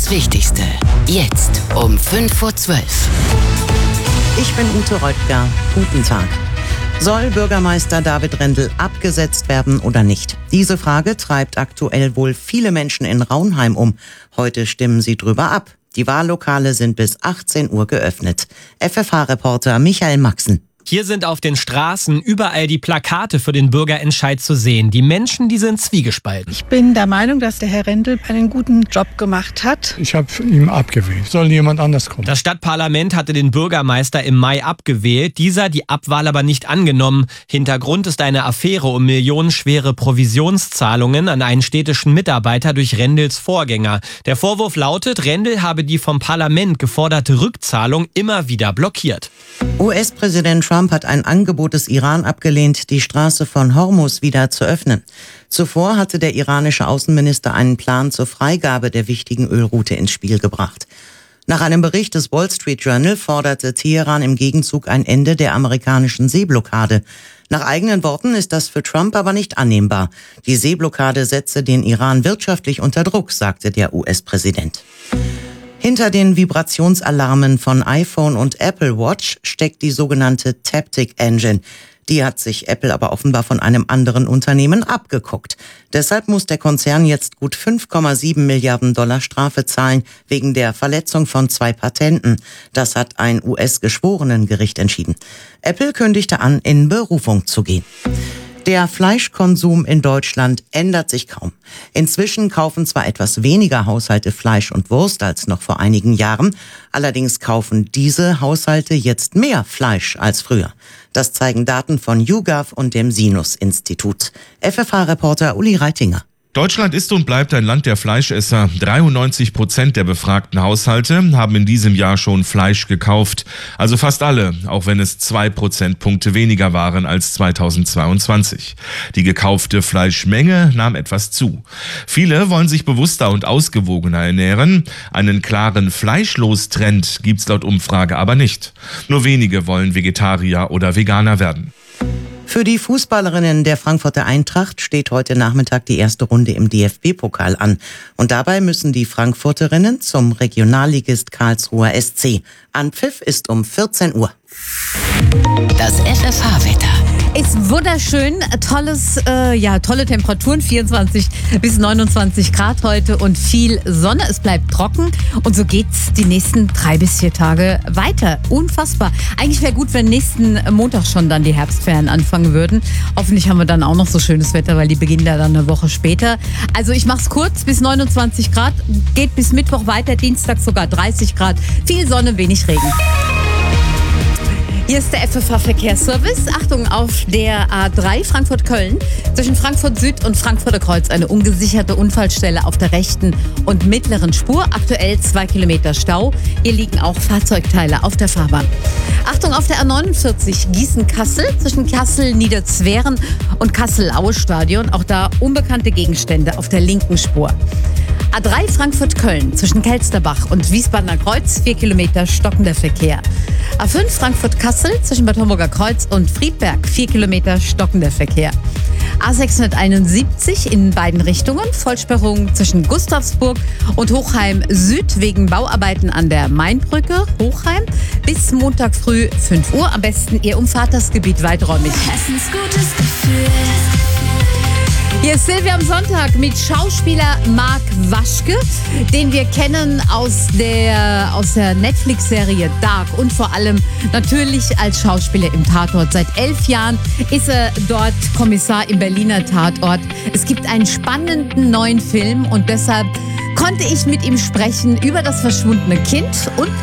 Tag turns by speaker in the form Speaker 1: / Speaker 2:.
Speaker 1: Das Wichtigste, jetzt um 11:05.
Speaker 2: Ich bin Ute Reutger. Guten Tag. Soll Bürgermeister David Rendel abgesetzt werden oder nicht? Diese Frage treibt aktuell wohl viele Menschen in Raunheim um. Heute stimmen sie drüber ab. Die Wahllokale sind bis 18 Uhr geöffnet. FFH-Reporter Michael Maxen.
Speaker 3: Hier sind auf den Straßen überall die Plakate für den Bürgerentscheid zu sehen. Die Menschen, die sind zwiegespalten.
Speaker 4: Ich bin der Meinung, dass der Herr Rendel einen guten Job gemacht hat.
Speaker 5: Ich habe ihn abgewählt. Soll jemand anders kommen?
Speaker 3: Das Stadtparlament hatte den Bürgermeister im Mai abgewählt, dieser die Abwahl aber nicht angenommen. Hintergrund ist eine Affäre um millionenschwere Provisionszahlungen an einen städtischen Mitarbeiter durch Rendels Vorgänger. Der Vorwurf lautet, Rendel habe die vom Parlament geforderte Rückzahlung immer wieder blockiert.
Speaker 2: US-Präsident Trump hat ein Angebot des Iran abgelehnt, die Straße von Hormuz wieder zu öffnen. Zuvor hatte der iranische Außenminister einen Plan zur Freigabe der wichtigen Ölroute ins Spiel gebracht. Nach einem Bericht des Wall Street Journal forderte Teheran im Gegenzug ein Ende der amerikanischen Seeblockade. Nach eigenen Worten ist das für Trump aber nicht annehmbar. Die Seeblockade setze den Iran wirtschaftlich unter Druck, sagte der US-Präsident. Hinter den Vibrationsalarmen von iPhone und Apple Watch steckt die sogenannte Taptic Engine. Die hat sich Apple aber offenbar von einem anderen Unternehmen abgeguckt. Deshalb muss der Konzern jetzt gut 5,7 Milliarden Dollar Strafe zahlen wegen der Verletzung von 2 Patenten. Das hat ein US-Geschworenengericht entschieden. Apple kündigte an, in Berufung zu gehen. Der Fleischkonsum in Deutschland ändert sich kaum. Inzwischen kaufen zwar etwas weniger Haushalte Fleisch und Wurst als noch vor einigen Jahren, allerdings kaufen diese Haushalte jetzt mehr Fleisch als früher. Das zeigen Daten von YouGov und dem Sinus-Institut. FFH-Reporter Uli Reitinger.
Speaker 6: Deutschland ist und bleibt ein Land der Fleischesser. 93% der befragten Haushalte haben in diesem Jahr schon Fleisch gekauft. Also fast alle, auch wenn es 2 Prozentpunkte weniger waren als 2022. Die gekaufte Fleischmenge nahm etwas zu. Viele wollen sich bewusster und ausgewogener ernähren. Einen klaren Fleischlos-Trend gibt's laut Umfrage aber nicht. Nur wenige wollen Vegetarier oder Veganer werden.
Speaker 2: Für die Fußballerinnen der Frankfurter Eintracht steht heute Nachmittag die erste Runde im DFB-Pokal an. Und dabei müssen die Frankfurterinnen zum Regionalligist Karlsruher SC. Anpfiff ist um 14 Uhr.
Speaker 1: Das FFH-Wetter.
Speaker 7: Ist wunderschön, tolle Temperaturen, 24 bis 29 Grad heute und viel Sonne. Es bleibt trocken und so geht's die nächsten 3 bis 4 Tage weiter. Unfassbar. Eigentlich wäre gut, wenn nächsten Montag schon dann die Herbstferien anfangen würden. Hoffentlich haben wir dann auch noch so schönes Wetter, weil die beginnen ja dann eine Woche später. Also ich mach's kurz, bis 29 Grad, geht bis Mittwoch weiter, Dienstag sogar 30 Grad. Viel Sonne, wenig Regen. Hier ist der FFH-Verkehrsservice. Achtung, auf der A3 Frankfurt-Köln zwischen Frankfurt Süd und Frankfurter Kreuz eine ungesicherte Unfallstelle auf der rechten und mittleren Spur. Aktuell 2 Kilometer Stau. Hier liegen auch Fahrzeugteile auf der Fahrbahn. Achtung, auf der A49 Gießen-Kassel zwischen Kassel-Niederzweren und Kassel-Aue-Stadion. Auch da unbekannte Gegenstände auf der linken Spur. A3 Frankfurt-Köln zwischen Kelsterbach und Wiesbadener Kreuz, 4 Kilometer stockender Verkehr. A5 Frankfurt-Kassel zwischen Bad Homburger Kreuz und Friedberg, 4 Kilometer stockender Verkehr. A671 in beiden Richtungen, Vollsperrung zwischen Gustavsburg und Hochheim Süd wegen Bauarbeiten an der Mainbrücke, Hochheim, bis Montag früh 5 Uhr. Am besten ihr umfahrt das Gebiet weiträumig.
Speaker 8: Gutes Gefühl.
Speaker 7: Hier ist Silvia am Sonntag mit Schauspieler Marc Waschke, den wir kennen aus der Netflix-Serie Dark und vor allem natürlich als Schauspieler im Tatort. Seit 11 Jahren ist er dort Kommissar im Berliner Tatort. Es gibt einen spannenden neuen Film und deshalb konnte ich mit ihm sprechen über das verschwundene Kind und